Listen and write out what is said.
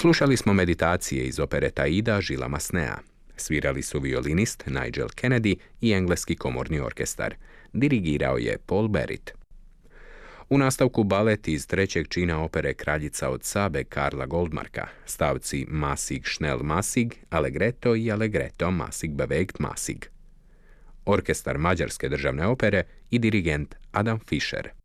Slušali smo meditacije iz opereta Aida Gillesa Massenet. Svirali su violinist Nigel Kennedy i engleski komorni orkestar. Dirigirao je Paul Barrett. U nastavku balet iz trećeg čina opere Kraljica od Sabe Karla Goldmarka, stavci Massig schnell Massig, Allegretto i Allegretto Massig bewegt Massig. Orkestar Mađarske državne opere i dirigent Adam Fischer.